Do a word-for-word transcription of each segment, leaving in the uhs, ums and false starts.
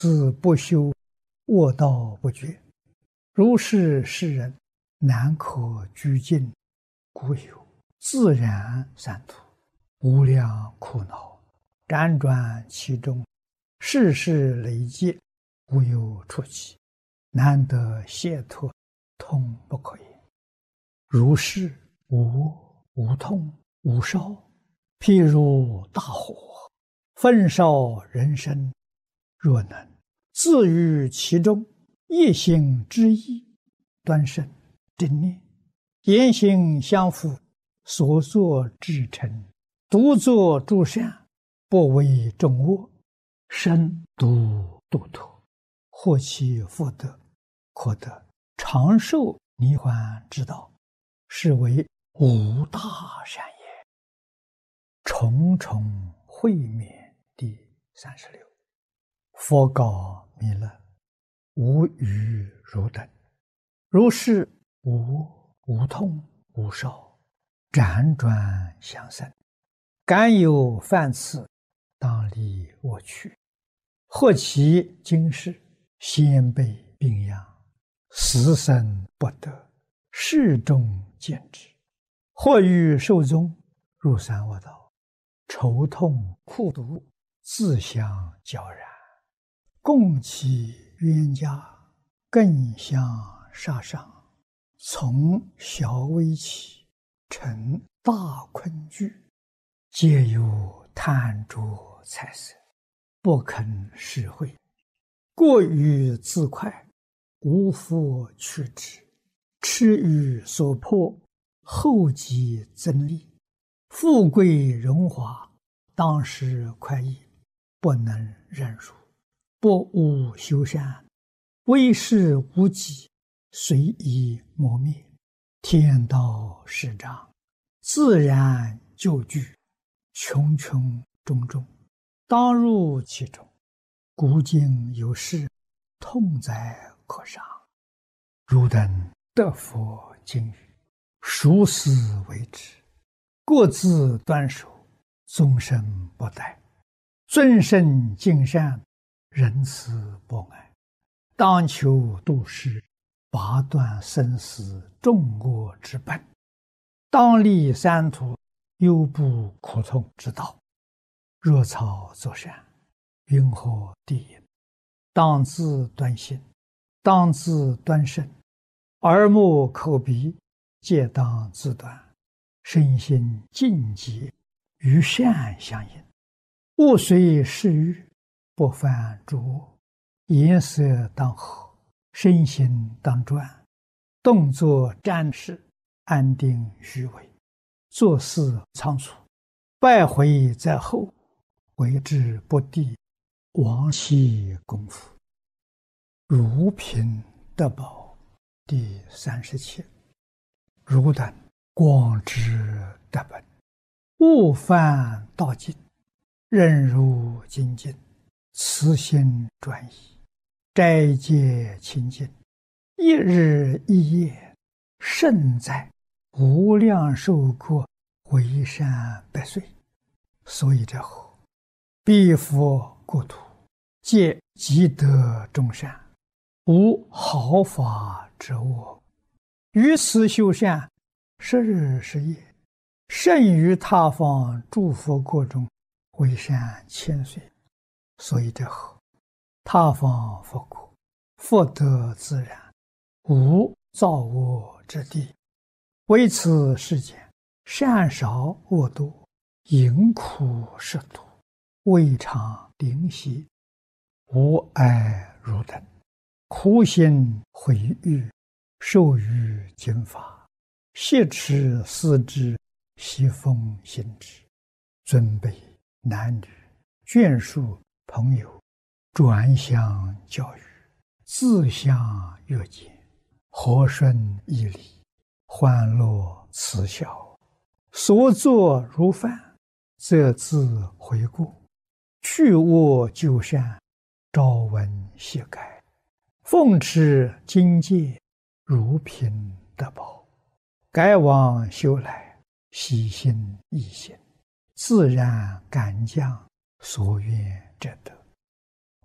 自不修，卧道不绝。如是世人，难可居尽，故有自然三途，无量苦恼，辗转其中，世事累积，无有出期，难得解脱，痛不可言。如是无无痛无烧，譬如大火，焚烧人身，若能自于其中，一心之意，端慎正念，言行相符，所作至诚，独作诸善，不为众恶，身独度脱，获其福德，可得长寿离患之道，是为无大善也。重重会面第三十六。佛告弥勒：无余如等，如是无无痛无烧，辗转相生，敢有犯次，当离我去。或其今世，先辈病殃，死生不得，世众见之；或欲寿终，入三恶道，愁痛苦毒，自相交然，共其冤家，更相杀伤，从小微起，成大困惧，皆有贪着财色，不肯施惠，过于自快，无复取之，痴于所迫，后继增利，富贵荣华，当时快意，不能忍辱，不务修善，为事无己，随意磨灭，天道始长，自然就具，穷穷种种，当入其中，古今有事，痛哉可伤。汝等得佛经语，熟思为之，各自端守，终身不殆，尊圣敬善，仁慈博爱，当求度世，拔断生死众恶之本，当立三途，忧怖苦痛之道。若草作善，云何地也？当自端心，当自端身，耳目口鼻皆当自端，身心净洁，与善相应，勿随世欲，不犯诸恶，颜色当和，身心当专，动作瞻视，安定虚伪，做事仓促，败毁在后，为之不第，亡其功夫。如贫得宝第三十七。汝等广知德本，勿犯道尽，忍辱精进，慈心专一，斋戒清净，一日一夜，胜在无量寿国，为善百岁。所以者何？彼佛国土，皆积德众善，无毫发之恶，于此修善，十日十夜，胜于他方诸佛国中，为善千岁。所以者何？他方佛国，福德自然，无造恶之地，为此世间，善少恶多，淫苦食毒，未尝灵犀，无爱汝等，苦心毁誉，受于经法，挟持思之，习奉行之，尊卑男女，眷属朋友，转相教育，自相约见，和顺义理，欢乐慈孝，所作如饭，则自悔过，去恶就善，朝闻夕改，奉持经戒，如贫得宝，改往修来，喜心易行，自然感将所愿者得。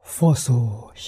佛所